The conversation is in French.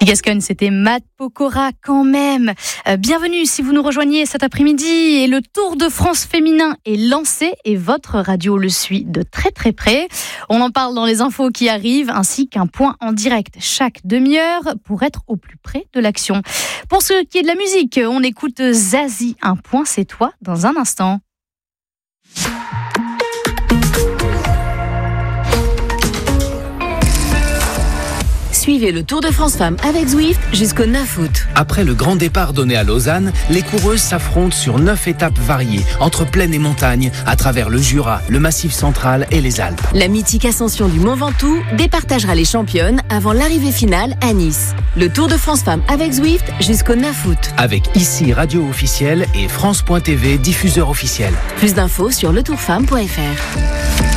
Gascogne, c'était Matt Pokora quand même. Bienvenue si vous nous rejoignez cet après-midi. Et le Tour de France féminin est lancé et votre radio le suit de très très près. On en parle dans les infos qui arrivent ainsi qu'un point en direct chaque demi-heure pour être au plus près de l'action. Pour ce qui est de la musique, on écoute Zazie, un point c'est toi dans un instant. Suivez le Tour de France Femmes avec Zwift jusqu'au 9 août. Après le grand départ donné à Lausanne, les coureuses s'affrontent sur 9 étapes variées, entre plaine et montagne, à travers le Jura, le Massif central et les Alpes. La mythique ascension du Mont Ventoux départagera les championnes avant l'arrivée finale à Nice. Le Tour de France Femmes avec Zwift jusqu'au 9 août. Avec ici Radio officielle et France.tv diffuseur officiel. Plus d'infos sur letourfemme.fr.